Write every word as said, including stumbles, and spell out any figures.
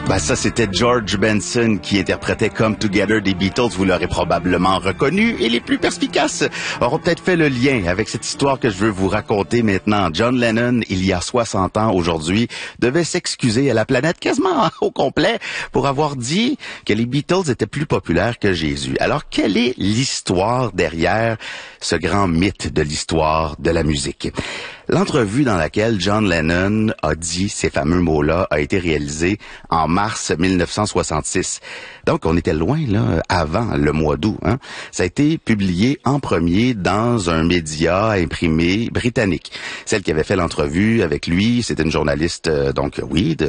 Ben ça, c'était George Benson qui interprétait Come Together des Beatles. Vous l'aurez probablement reconnu. Et les plus perspicaces auront peut-être fait le lien avec cette histoire que je veux vous raconter maintenant. John Lennon, il y a soixante ans aujourd'hui, devait s'excuser à la planète quasiment au complet pour avoir dit que les Beatles étaient plus populaires que Jésus. Alors, quelle est l'histoire derrière ce grand mythe de l'histoire de la musique? L'entrevue dans laquelle John Lennon a dit ces fameux mots-là a été réalisée en mars mille neuf cent soixante-six. Donc, on était loin, là, avant le mois d'août, hein. Ça a été publié en premier dans un média imprimé britannique. Celle qui avait fait l'entrevue avec lui, c'était une journaliste, euh, donc, oui, de